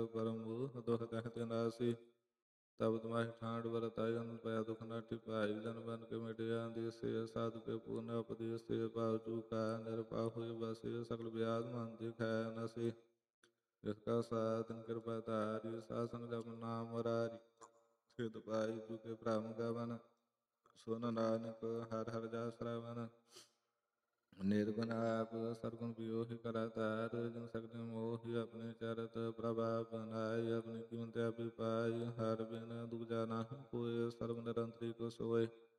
परम दुख कहते नासी। तब तुम्हारी ठाट बरताई अन पाया दुख न टिपाई। जन बन के मिटिया दिसे साधु के पूर्ण उपदेश से पावजू का निरपा हुई बसे सकल व्याध मन दिखाया नसी। जिसका साथ कृपा तारी शासन जप नाम रारी। सिद्ध पाई जुके भ्रम गवन सुन नानक हर हर जा श्रवण। निर्गुण आप सरगुण वियोहि करातार। जिन सकल मोहि अपने चरत प्रभाव बनाय। अपनी कीमत अभिपाय हर बिन दुख जाना कोय। सर्व निरंतरी को सोय